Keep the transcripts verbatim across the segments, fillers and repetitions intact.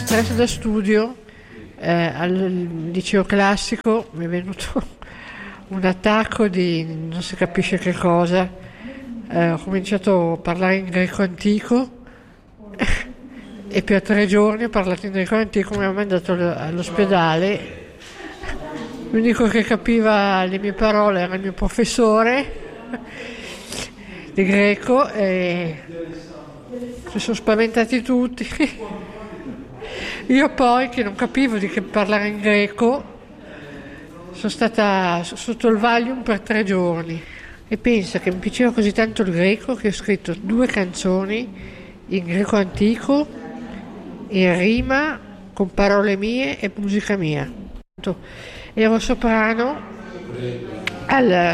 stress da studio, eh, al liceo classico mi è venuto un attacco di non si capisce che cosa, eh, ho cominciato a parlare in greco antico e per tre giorni ho parlato in greco antico, mi hanno mandato all'ospedale. L'unico che capiva le mie parole era il mio professore di greco e si sono spaventati tutti. Io poi, che non capivo di che parlare in greco, sono stata sotto il Valium per tre giorni e pensa che mi piaceva così tanto il greco che ho scritto due canzoni in greco antico, in rima, con parole mie e musica mia. Ero soprano alla,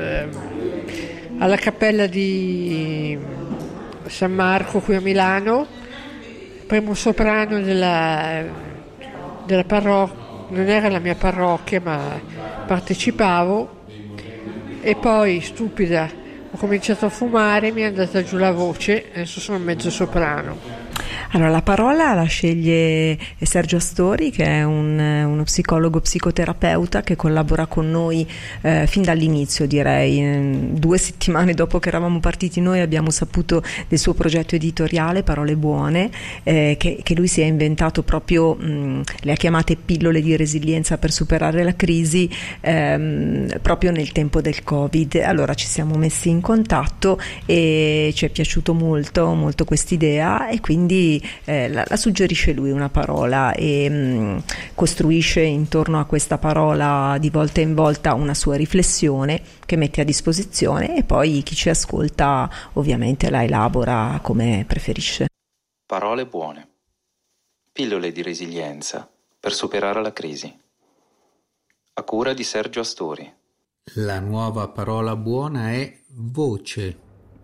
alla cappella di San Marco qui a Milano, primo soprano della, della parrocchia, non era la mia parrocchia ma partecipavo, e poi stupida ho cominciato a fumare, mi è andata giù la voce, adesso sono mezzo soprano. Allora, la parola la sceglie Sergio Astori, che è un, uno psicologo psicoterapeuta che collabora con noi eh, fin dall'inizio, direi. Due settimane dopo che eravamo partiti noi abbiamo saputo del suo progetto editoriale Parole Buone, eh, che, che lui si è inventato proprio, mh, le ha chiamate pillole di resilienza per superare la crisi, ehm, proprio nel tempo del Covid. Allora ci siamo messi in contatto e ci è piaciuto molto, molto quest'idea, e quindi Eh, la, la suggerisce lui una parola e mh, costruisce intorno a questa parola di volta in volta una sua riflessione che mette a disposizione, e poi chi ci ascolta ovviamente la elabora come preferisce. Parole buone. Pillole di resilienza per superare la crisi. A cura di Sergio Astori. La nuova parola buona è voce.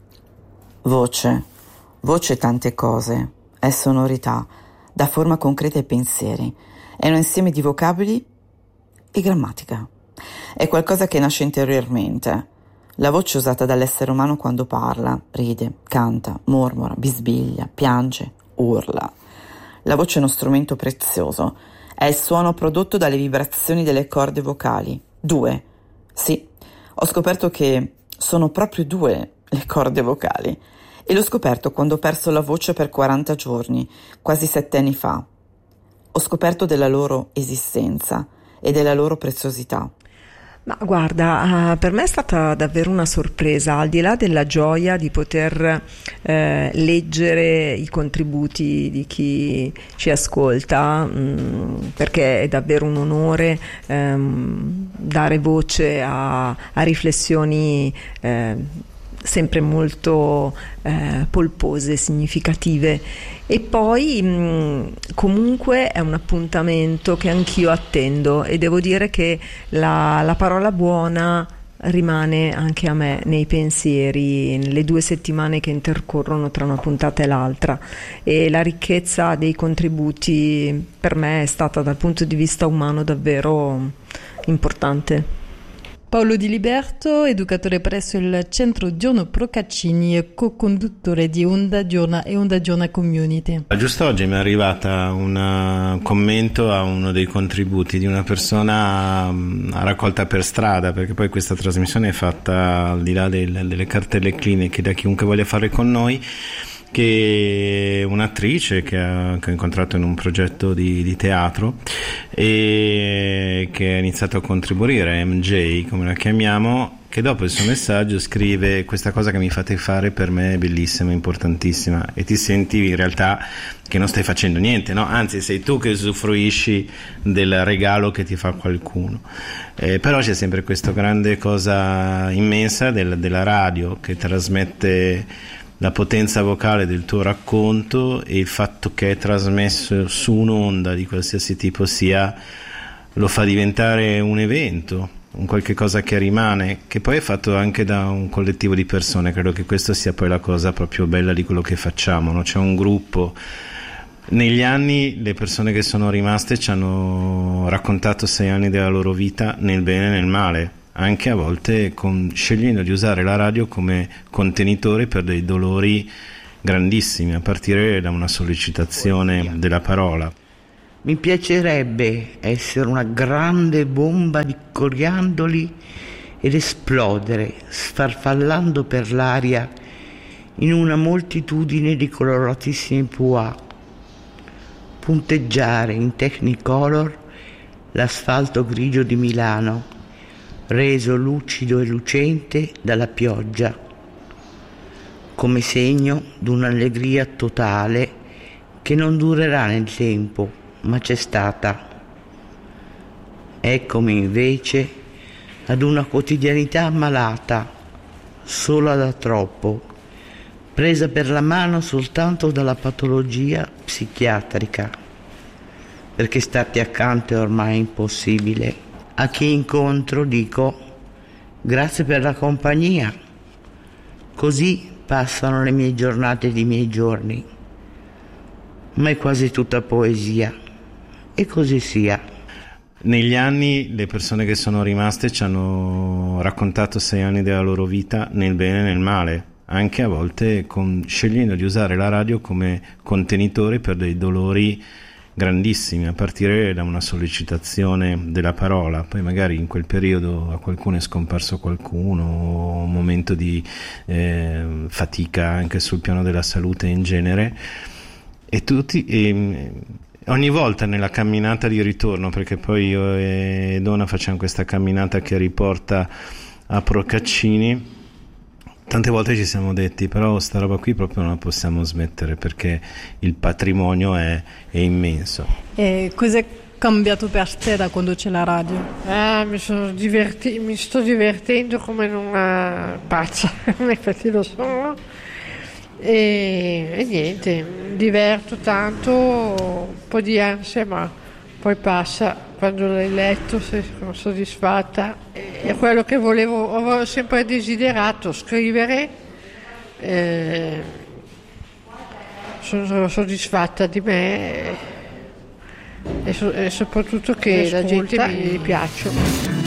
Voce. Voce tante cose. È sonorità, dà forma concreta ai pensieri, è un insieme di vocaboli e grammatica. È qualcosa che nasce interiormente. La voce è usata dall'essere umano quando parla, ride, canta, mormora, bisbiglia, piange, urla. La voce è uno strumento prezioso, è il suono prodotto dalle vibrazioni delle corde vocali. Due. Sì, ho scoperto che sono proprio due le corde vocali. E l'ho scoperto quando ho perso la voce per quaranta giorni, quasi sette anni fa. Ho scoperto della loro esistenza e della loro preziosità. Ma guarda, uh, per me è stata davvero una sorpresa, al di là della gioia di poter eh, leggere i contributi di chi ci ascolta, mh, perché è davvero un onore ehm, dare voce a, a riflessioni eh, sempre molto eh, polpose, significative, e poi mh, comunque è un appuntamento che anch'io attendo, e devo dire che la, la parola buona rimane anche a me nei pensieri nelle due settimane che intercorrono tra una puntata e l'altra, e la ricchezza dei contributi per me è stata dal punto di vista umano davvero importante. Paolo Di Liberto, educatore presso il Centro Giorno Procaccini e co-conduttore di Onda Giorna e Onda Giorna Community. Giusto oggi mi è arrivata un commento a uno dei contributi di una persona a raccolta per strada, perché poi questa trasmissione è fatta al di là del, delle cartelle cliniche da chiunque voglia fare con noi, che un'attrice che, ha, che ho incontrato in un progetto di, di teatro e che ha iniziato a contribuire, M J come la chiamiamo, che dopo il suo messaggio scrive: questa cosa che mi fate fare per me è bellissima, importantissima, e ti senti in realtà che non stai facendo niente, no? Anzi sei tu che usufruisci del regalo che ti fa qualcuno. Eh, però c'è sempre questa grande cosa immensa del, della radio, che trasmette la potenza vocale del tuo racconto, e il fatto che è trasmesso su un'onda di qualsiasi tipo sia lo fa diventare un evento, un qualche cosa che rimane, che poi è fatto anche da un collettivo di persone. Credo che questo sia poi la cosa proprio bella di quello che facciamo, no? C'è un gruppo. Negli anni le persone che sono rimaste ci hanno raccontato sei anni della loro vita, nel bene e nel male, anche a volte con, scegliendo di usare la radio come contenitore per dei dolori grandissimi, a partire da una sollecitazione della parola. Mi piacerebbe essere una grande bomba di coriandoli ed esplodere, sfarfallando per l'aria in una moltitudine di coloratissimi pois, punteggiare in Technicolor l'asfalto grigio di Milano, reso lucido e lucente dalla pioggia, come segno di un'allegria totale che non durerà nel tempo, ma c'è stata. Eccomi invece ad una quotidianità ammalata, sola da troppo, presa per la mano soltanto dalla patologia psichiatrica, perché starti accanto è ormai impossibile. A chi incontro dico grazie per la compagnia, così passano le mie giornate ed i miei giorni, ma è quasi tutta poesia, e così sia. Negli anni le persone che sono rimaste ci hanno raccontato sei anni della loro vita nel bene e nel male, anche a volte con, scegliendo di usare la radio come contenitore per dei dolori grandissimi, a partire da una sollecitazione della parola. Poi magari in quel periodo a qualcuno è scomparso qualcuno, un momento di eh, fatica anche sul piano della salute in genere, e tutti e, ogni volta nella camminata di ritorno, perché poi io e Donna facciamo questa camminata che riporta a Procaccini, tante volte ci siamo detti però sta roba qui proprio non la possiamo smettere, perché il patrimonio è, è immenso. E cos'è cambiato per te da quando c'è la radio? Ah, mi, sono diverti- mi sto divertendo come in una pazza, infatti lo sono, e, e niente, mi diverto tanto, un po' di ansia, ma poi passa quando l'hai letto, sei soddisfatta. È quello che volevo, avevo sempre desiderato, scrivere. Eh, sono soddisfatta di me e, so, e soprattutto che la gente mi piace.